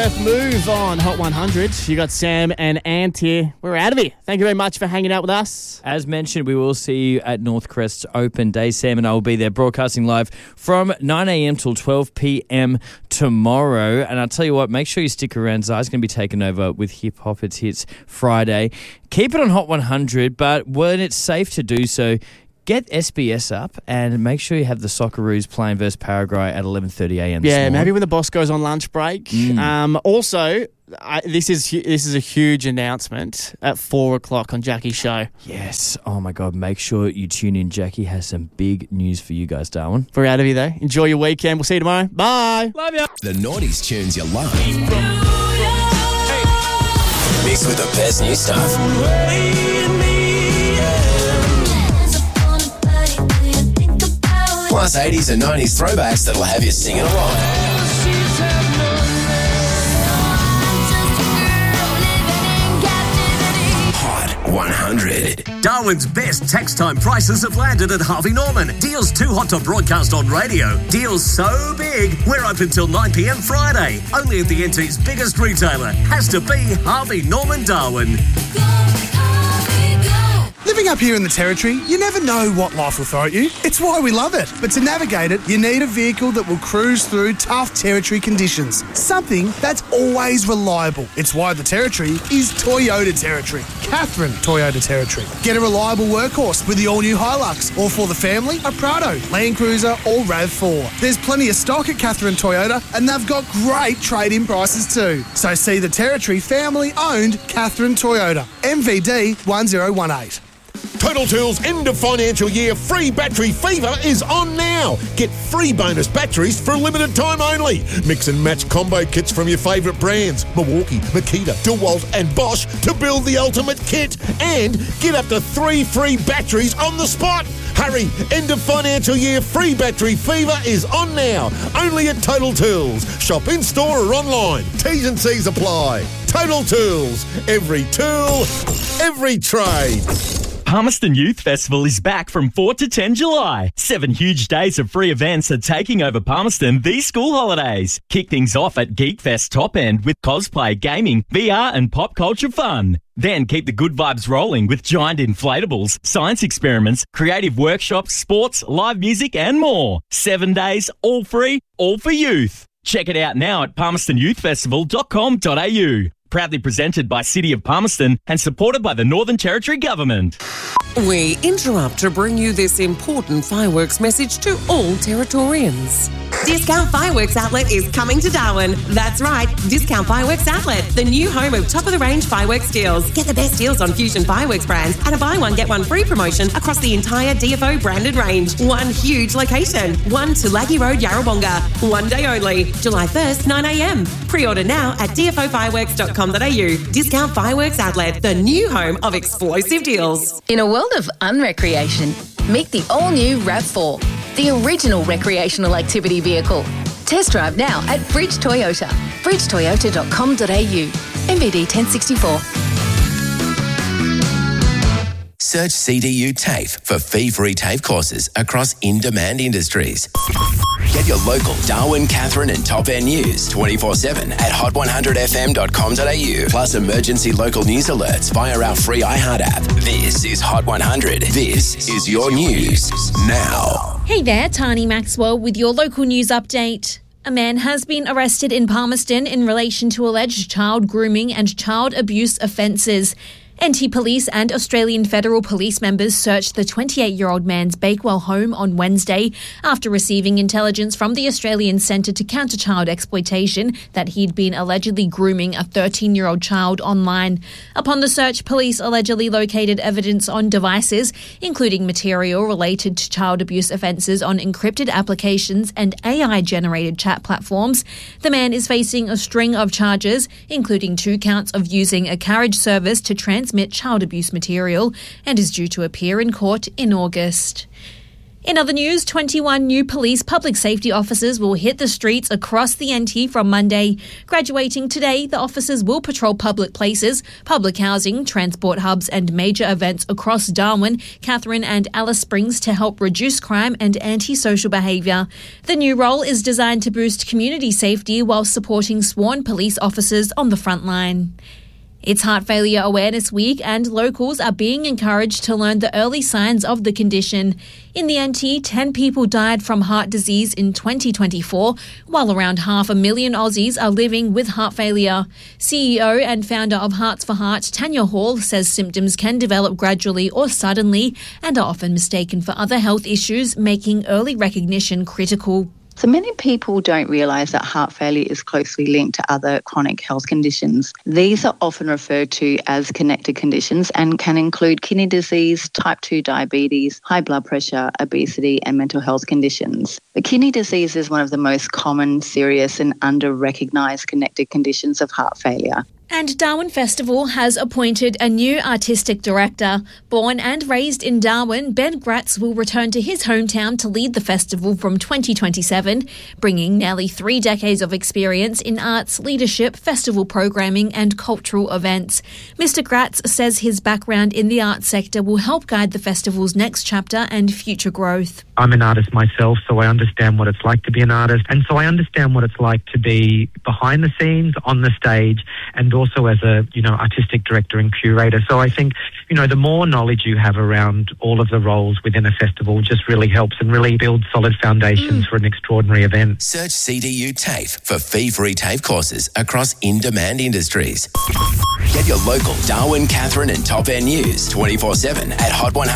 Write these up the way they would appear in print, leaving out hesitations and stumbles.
Earth Move on Hot 100. You got Sam and Ant here. We're out of here. Thank you very much for hanging out with us. As mentioned, we will see you at Northcrest Open Day. Sam and I will be there broadcasting live from 9 a.m. till 12 p.m. tomorrow. And I'll tell you what, make sure you stick around. Zai's going to be taking over with Hip Hop It's Hits Friday. Keep it on Hot 100, but when it's safe to do so, get SBS up and make sure you have the Socceroos playing versus Paraguay at 11:30 a.m. Yeah, maybe when the boss goes on lunch break. Also, this is a huge announcement at 4 o'clock on Jackie's show. Yes. Oh, my God. Make sure you tune in. Jackie has some big news for you guys, Darwin. We're out of here, though. Enjoy your weekend. We'll see you tomorrow. Bye. Love ya. The Naughties tunes you love. Mixed with the best new stuff. Plus 80s and 90s throwbacks that'll have you singing along. Hot 100. Darwin's best tax time prices have landed at Harvey Norman. Deals too hot to broadcast on radio. Deals so big, we're open till 9 p.m. Friday. Only at the NT's biggest retailer. Has to be Harvey Norman Darwin. Living up here in the Territory, you never know what life will throw at you. It's why we love it. But to navigate it, you need a vehicle that will cruise through tough Territory conditions. Something that's always reliable. It's why the Territory is Toyota Territory. Catherine Toyota Territory. Get a reliable workhorse with the all-new Hilux, or for the family, a Prado, Land Cruiser or RAV4. There's plenty of stock at Catherine Toyota, and they've got great trade-in prices too. So see the Territory family-owned Catherine Toyota. MVD 1018. Total Tools end of financial year free battery fever is on now. Get free bonus batteries for a limited time only. Mix and match combo kits from your favourite brands, Milwaukee, Makita, DeWalt and Bosch, to build the ultimate kit. And get up to 3 free batteries on the spot. Hurry, end of financial year free battery fever is on now. Only at Total Tools. Shop in store or online. T's and C's apply. Total Tools. Every tool, every trade. Palmerston Youth Festival is back from 4 to 10 July. 7 huge days of free events are taking over Palmerston these school holidays. Kick things off at Geekfest Top End with cosplay, gaming, VR and pop culture fun. Then keep the good vibes rolling with giant inflatables, science experiments, creative workshops, sports, live music and more. 7 days, all free, all for youth. Check it out now at palmerstonyouthfestival.com.au. Proudly presented by City of Palmerston and supported by the Northern Territory Government. We interrupt to bring you this important fireworks message to all Territorians. Discount Fireworks Outlet is coming to Darwin. That's right, Discount Fireworks Outlet, the new home of top-of-the-range fireworks deals. Get the best deals on Fusion Fireworks brands and a buy one, get one free promotion across the entire DFO branded range. One huge location. 1 Tulagi Road, Yarrawonga. 1 day only. July 1st, 9 a.m. Pre-order now at dfofireworks.com.au. Discount Fireworks Outlet, the new home of explosive deals. In a world of unrecreation, meet the all-new RAV4, the original recreational activity vehicle. Test drive now at Bridge Toyota, bridgetoyota.com.au, MVD 1064. Search CDU TAFE for fee-free TAFE courses across in-demand industries. Get your local Darwin, Catherine and Top End news 24/7 at hot100fm.com.au. Plus emergency local news alerts via our free iHeart app. This is Hot 100. This is your news now. Hey there, Tani Maxwell with your local news update. A man has been arrested in Palmerston in relation to alleged child grooming and child abuse offences. NT Police and Australian Federal Police members searched the 28-year-old man's Bakewell home on Wednesday after receiving intelligence from the Australian Centre to Counter Child Exploitation that he'd been allegedly grooming a 13-year-old child online. Upon the search, police allegedly located evidence on devices, including material related to child abuse offences on encrypted applications and AI-generated chat platforms. The man is facing a string of charges, including 2 counts of using a carriage service to transmit child abuse material, and is due to appear in court in August. In other news, 21 new police public safety officers will hit the streets across the NT from Monday. Graduating today, the officers will patrol public places, public housing, transport hubs and major events across Darwin, Katherine and Alice Springs to help reduce crime and antisocial behaviour. The new role is designed to boost community safety while supporting sworn police officers on the front line. It's Heart Failure Awareness Week and locals are being encouraged to learn the early signs of the condition. In the NT, 10 people died from heart disease in 2024, while around 500,000 Aussies are living with heart failure. CEO and founder of Hearts for Heart, Tanya Hall, says symptoms can develop gradually or suddenly and are often mistaken for other health issues, making early recognition critical. So many people don't realise that heart failure is closely linked to other chronic health conditions. These are often referred to as connected conditions and can include kidney disease, type 2 diabetes, high blood pressure, obesity and mental health conditions. But kidney disease is one of the most common, serious and under-recognised connected conditions of heart failure. And Darwin Festival has appointed a new artistic director. Born and raised in Darwin, Ben Gratz will return to his hometown to lead the festival from 2027, bringing nearly 3 decades of experience in arts, leadership, festival programming and cultural events. Mr. Gratz says his background in the arts sector will help guide the festival's next chapter and future growth. I'm an artist myself, so I understand what it's like to be an artist, and so I understand what it's like to be behind the scenes, on the stage, and also as a, artistic director and curator. So I think, the more knowledge you have around all of the roles within a festival just really helps and really builds solid foundations for an extraordinary event. Search CDU TAFE for fee-free TAFE courses across in-demand industries. Get your local Darwin, Katherine and Top End news 24/7 at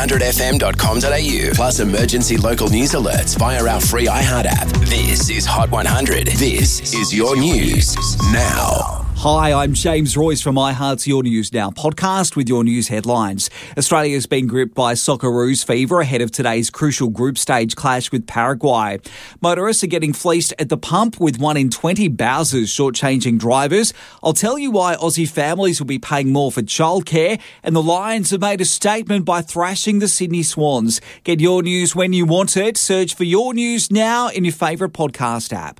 hot100fm.com.au. Plus emergency local news alerts via our free iHeart app. This is Hot 100. This is your news now. Hi, I'm James Royce from iHeart's Your News Now podcast with your news headlines. Australia's been gripped by Socceroos fever ahead of today's crucial group stage clash with Paraguay. Motorists are getting fleeced at the pump with 1 in 20 Bowsers shortchanging drivers. I'll tell you why Aussie families will be paying more for childcare, and the Lions have made a statement by thrashing the Sydney Swans. Get your news when you want it. Search for Your News Now in your favourite podcast app.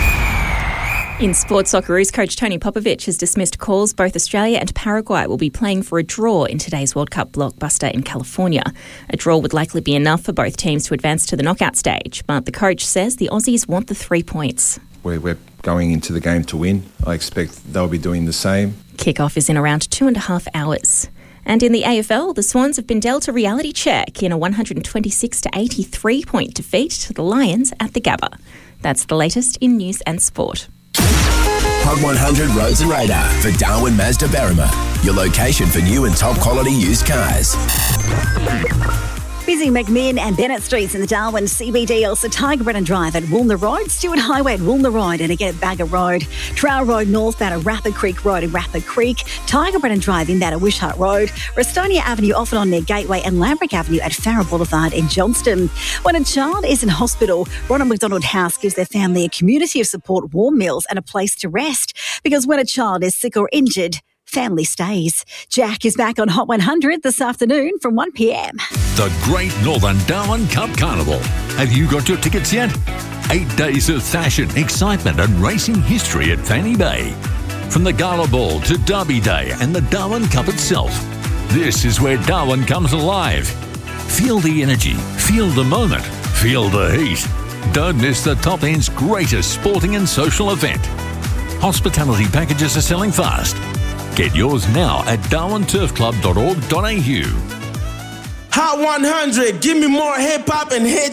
In sports, Socceroos coach Tony Popovic has dismissed calls both Australia and Paraguay will be playing for a draw in today's World Cup blockbuster in California. A draw would likely be enough for both teams to advance to the knockout stage, but the coach says the Aussies want the 3 points. We're going into the game to win. I expect they'll be doing the same. Kick-off is in around 2.5 hours. And in the AFL, the Swans have been dealt a reality check in a 126-83 point defeat to the Lions at the Gabba. That's the latest in news and sport. Hot 100 Roads and Radar for Darwin Mazda Berrima, your location for new and top quality used cars. Busy McMinn and Bennett Streets in the Darwin CBD, also Tiger Brennan Drive at Woolner Road, Stewart Highway at Woolner Road and again at Bagger Road, Trail Road northbound at Rapid Creek Road in Rapid Creek, Tiger Brennan Drive inbound at Wishart Road, Restonia Avenue off and on near Gateway and Lambrick Avenue at Farrer Boulevard in Johnston. When a child is in hospital, Ronald McDonald House gives their family a community of support, warm meals and a place to rest, because when a child is sick or injured, family stays. Jack is back on Hot 100 this afternoon from 1 p.m. The Great Northern Darwin Cup Carnival. Have you got your tickets yet? 8 days of fashion, excitement and racing history at Fanny Bay. From the Gala Ball to Derby Day and the Darwin Cup itself. This is where Darwin comes alive. Feel the energy, feel the moment, feel the heat. Don't miss the Top End's greatest sporting and social event. Hospitality packages are selling fast. Get yours now at darwinturfclub.org.au. Hot 100, give me more hip-hop and hits.